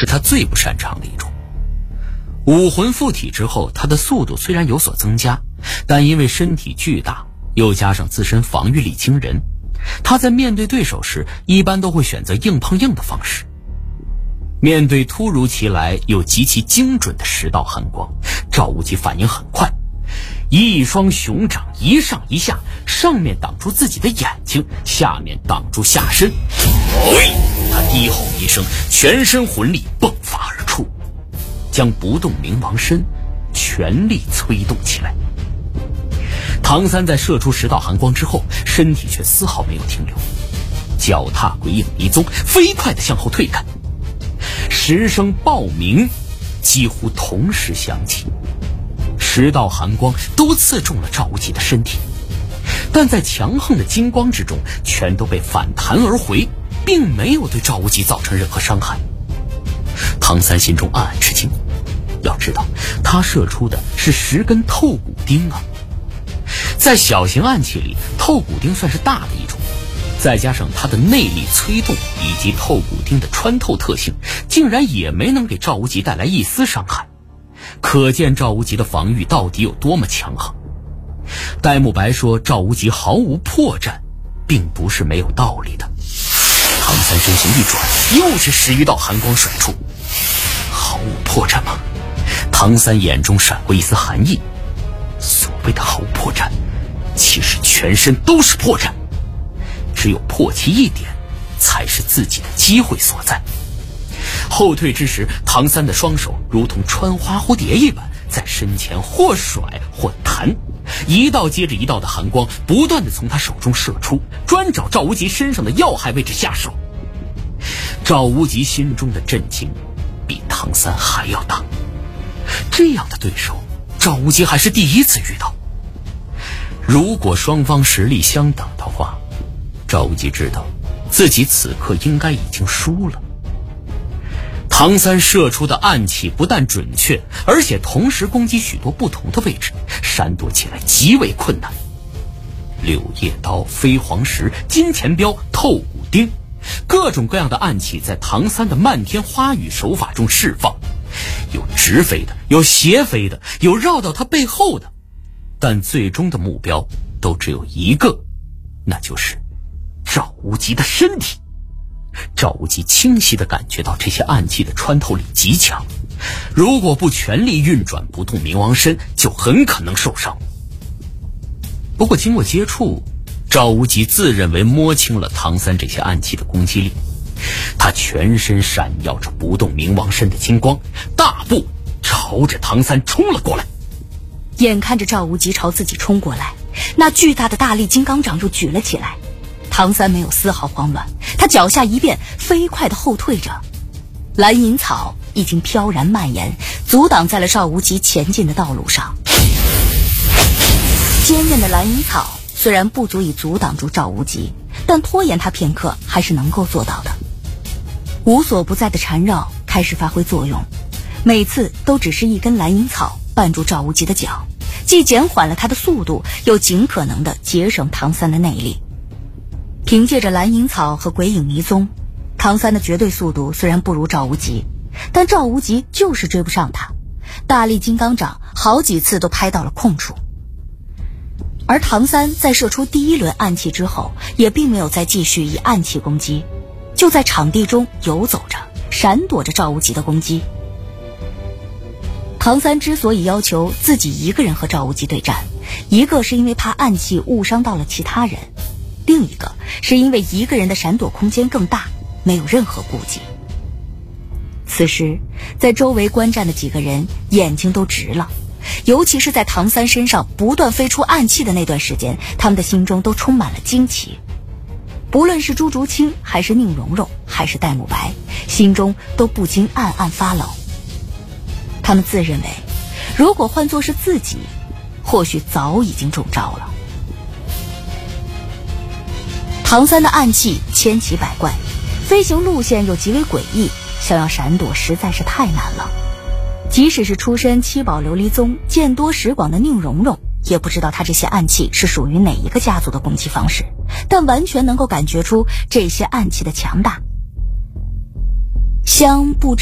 是他最不擅长的一种。武魂附体之后，他的速度虽然有所增加，但因为身体巨大，又加上自身防御力惊人，他在面对对手时一般都会选择硬碰硬的方式。面对突如其来又极其精准的10道寒光，赵无极反应很快，一双熊掌一上一下，上面挡住自己的眼睛，下面挡住下身。他低吼一声，全身魂力迸发而出，将不动明王身全力催动起来。唐三在射出10道寒光之后，身体却丝毫没有停留，脚踏鬼影迷踪，飞快地向后退开。10声爆鸣几乎同时响起，10道寒光都刺中了赵无极的身体，但在强横的金光之中全都被反弹而回，并没有对赵无极造成任何伤害。唐三心中暗暗吃惊，要知道他射出的是10根透骨钉啊，在小型暗器里，透骨钉算是大的一种，再加上它的内力催动以及透骨钉的穿透特性，竟然也没能给赵无极带来一丝伤害，可见赵无极的防御到底有多么强横。戴沐白说赵无极毫无破绽，并不是没有道理的。唐三身形一转，又是10余道寒光甩出。毫无破绽吗？唐三眼中闪过一丝寒意。所谓的毫无破绽，其实全身都是破绽，只有破其一点，才是自己的机会所在。后退之时，唐三的双手如同穿花蝴蝶一般，在身前或甩或弹，一道接着一道的寒光不断地从他手中射出，专找赵无极身上的要害位置下手。赵无极心中的震惊比唐三还要大，这样的对手赵无极还是第一次遇到。如果双方实力相等的话，赵无极知道自己此刻应该已经输了。唐三射出的暗器不但准确，而且同时攻击许多不同的位置，闪躲起来极为困难。柳叶刀、飞黄石、金钱镖、透骨钉，各种各样的暗器在唐三的漫天花雨手法中释放，有直飞的，有斜飞的，有绕到他背后的，但最终的目标都只有一个，那就是赵无极的身体。赵无极清晰地感觉到这些暗器的穿透力极强，如果不全力运转不动冥王身，就很可能受伤。不过经过接触，赵无极自认为摸清了唐三这些暗器的攻击力，他全身闪耀着不动冥王身的金光，大步朝着唐三冲了过来。 眼看着赵无极朝自己冲过来，那巨大的大力金刚掌就举了起来。唐三没有丝毫慌乱，他脚下一变，飞快地后退着。蓝银草已经飘然蔓延，阻挡在了赵无极前进的道路上。坚韧的蓝银草虽然不足以阻挡住赵无极，但拖延他片刻还是能够做到的。无所不在的缠绕开始发挥作用，每次都只是一根蓝银草绊住赵无极的脚，既减缓了他的速度，又尽可能地节省唐三的内力。凭借着蓝银草和鬼影迷踪，唐三的绝对速度虽然不如赵无极，但赵无极就是追不上他，大力金刚掌好几次都拍到了空处。而唐三在射出第一轮暗器之后，也并没有再继续以暗器攻击，就在场地中游走着，闪躲着赵无极的攻击。唐三之所以要求自己一个人和赵无极对战，一个是因为怕暗器误伤到了其他人，另一个是因为一个人的闪躲空间更大，没有任何顾忌。此时在周围观战的几个人眼睛都直了，尤其是在唐三身上不断飞出暗器的那段时间，他们的心中都充满了惊奇。不论是朱竹清还是宁荣荣还是戴沐白，心中都不禁暗暗发冷。他们自认为如果换作是自己，或许早已经中招了。唐三的暗器千奇百怪，飞行路线又极为诡异，想要闪躲实在是太难了。即使是出身七宝琉璃宗见多识广的宁荣荣，也不知道他这些暗器是属于哪一个家族的攻击方式，但完全能够感觉出这些暗器的强大。香不